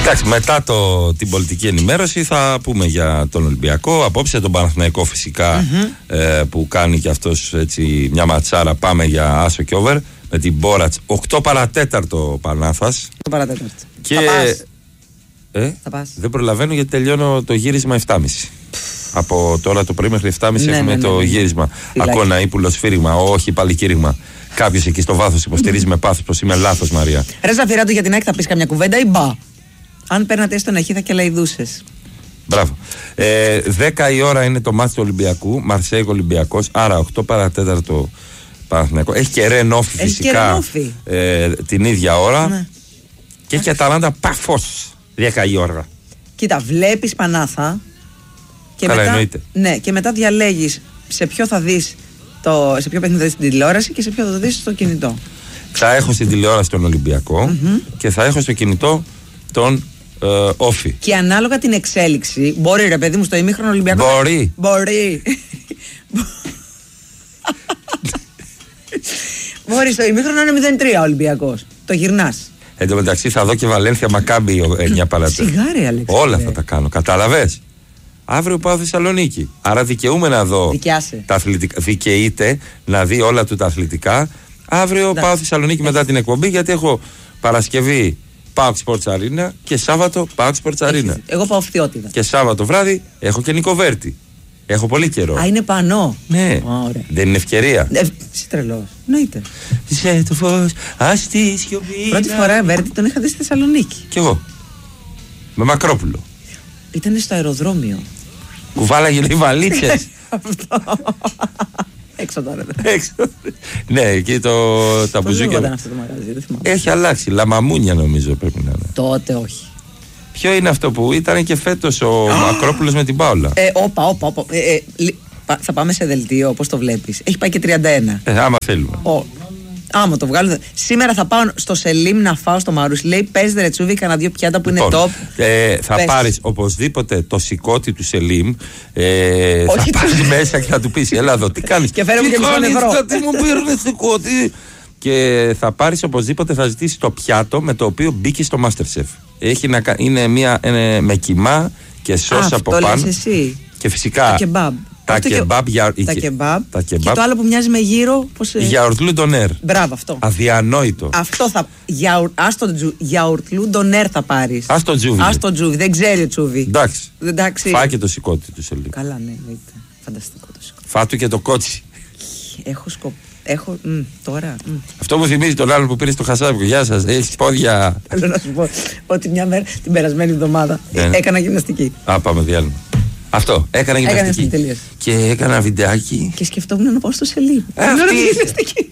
Εντάξει, μετά την πολιτική ενημέρωση θα πούμε για τον Ολυμπιακό. Απόψε τον Παναθηναϊκό φυσικά, που κάνει και αυτός έτσι μια ματσάρα. Πάμε για άσο και over με την Μπόρατς. 8 παρατέταρτο Πανάθας. 8 παρατέταρτο. Και θα πας. Δεν προλαβαίνω γιατί τελειώνω το γύρισμα 7.30. Από τώρα το πρωί μέχρι 7.30 έχουμε το γύρισμα. Ακόμα ύπουλο σφύριγμα, όχι παλικύριγμα. Κάποιος εκεί στο βάθος υποστηρίζει με πάθος πως είμαι λάθος, Μαρία. Ρε Ζαφυράτου, για την ΑΕΚ θα πεις καμιά κουβέντα ή μπα? Αν παίρνατε έστω να θα και λαϊδούσες. Μπράβο. 10 η ώρα είναι το μάτς του Ολυμπιακού, Μαρσέικ Ολυμπιακός, άρα 8 παρατέταρτο Παναθηναϊκό. Έχει και Ρενόφι φυσικά την ίδια ώρα. Ναι. Και έχει Αταλάντα Παφός 10 η ώρα. Κοίτα, βλέπεις Πανάθα και καλά, μετά, εννοείται. Ναι, και μετά διαλέγεις σε ποιο θα δεις σε ποιο παιχνίδι θα δεις την τηλεόραση και σε ποιο θα το δεις στο κινητό. Θα έχω στην τηλεόραση τον Ολυμπιακό και θα έχω στο κινητό τον Όφι. Και ανάλογα την εξέλιξη, μπορεί ρε παιδί μου στο ημίχρονο Ολυμπιακό. Μπορεί. Μπορεί στο ημίχρονο να είναι 0-3 Ολυμπιακός. Το γυρνάς. Εν τω μεταξύ θα δω και Βαλένθια Μακάμπι 9 παρατέταρτο. Σιγάρι, Αλέξη. Όλα θα τα κάνω. Κατάλαβες. Αύριο πάω Θεσσαλονίκη. Άρα δικαιούμαι να δω. Τα αθλητικά. Δικαιείται να δει όλα του τα αθλητικά. Αύριο πάω Θεσσαλονίκη μετά την εκπομπή, γιατί έχω Παρασκευή PAOK Sports Arena και Σάββατο PAOK Sports Arena. Εγώ πάω Φθιώτιδα. Και Σάββατο βράδυ έχω και Νικοβέρτη. Έχω πολύ καιρό. Α, είναι πανό. Ναι. Ωραία. Δεν είναι ευκαιρία. Είσαι τρελός. Εννοείται. Σε το φως, ας τη σιωπή. Πρώτη φορά Βέρτη τον είχα δει στη Θεσσαλονίκη. Κι εγώ. Με Μακρόπουλο. Ήταν στο αεροδρόμιο. Κουβάλαγε οι βαλίτσες. Αυτό. Έξω τώρα. Έξω. Ναι, εκεί τα μπουζούκια. Δεν ήταν αυτό το μαγαζί, δεν θυμάμαι. Έχει αλλάξει. Λαμαμούνια νομίζω πρέπει να είναι. Τότε όχι. Ποιο είναι αυτό που ήταν και φέτος ο Μακρόπουλος με την Πάολα? Όπα. Θα πάμε σε δελτίο, πώς το βλέπεις? Έχει πάει και 31. Άμα θέλουμε. Άμα το βγάλω. Σήμερα θα πάω στο Σελίμ να φάω στο Μαρούσι. Λέει πες ρε Τσούβι, κανένα 2 πιάτα που είναι top. Θα πάρεις οπωσδήποτε το σηκώτη του Σελίμ. Θα πάρεις μέσα και θα του πεις έλα εδώ τι κάνεις. Και φέρε μου και μισό ευρώ. Γιατί μου πήρνε σηκώτη. Και θα πάρεις οπωσδήποτε, θα ζητήσεις το πιάτο με το οποίο μπήκε στο Masterchef. Είναι με κιμά και σως από πάνω. Αυτό λες εσύ. Και φυσικά τα κεμπάμπ. Και το άλλο που μοιάζει με γύρο. Γιαουρτλού ντονέρ. Μπράβο, αυτό. Αδιανόητο. Αυτό θα. Γιαουρτλού ντονέρ θα πάρεις. Ας το Τζούβι. Δεν ξέρει ο Τσούβι. Εντάξει. Φάει και το σηκώτη του Σελίμ. Καλά, ναι, φανταστικό το σηκώτη. Φάτου και το κότσι. Έχω τώρα. Αυτό μου θυμίζει τον άλλο που πήρε στο Χασάπικο. Γεια σας, έχεις πόδια. Θέλω να σου πω ότι μια μέρα την περασμένη εβδομάδα έκανα γυμναστική. Πάμε διάλειμμα. Αυτό, έκανα γυμναστική. Και έκανα βιντεάκι. Και σκεφτόμουν να πάω στο Σελίμ.